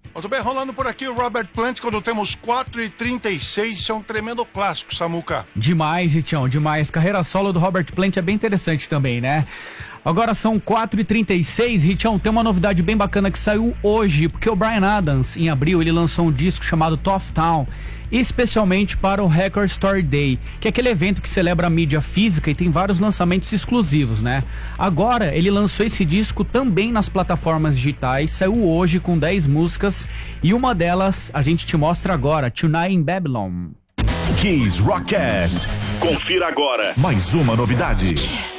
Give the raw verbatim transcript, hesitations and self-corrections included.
Muito bem, rolando por aqui o Robert Plant, quando temos quatro e trinta e seis, isso é um tremendo clássico, Samuca. Demais, Itião, demais. Carreira solo do Robert Plant é bem interessante também, né? Agora são quatro e trinta e seis, Itião, tem uma novidade bem bacana que saiu hoje, porque o Bryan Adams, em abril, ele lançou um disco chamado Tough Town, especialmente para o Record Store Day, que é aquele evento que celebra a mídia física e tem vários lançamentos exclusivos, né? Agora, ele lançou esse disco também nas plataformas digitais, saiu hoje com dez músicas, e uma delas a gente te mostra agora, Tonight in Babylon. Kiss Rockcast. Confira agora mais uma novidade.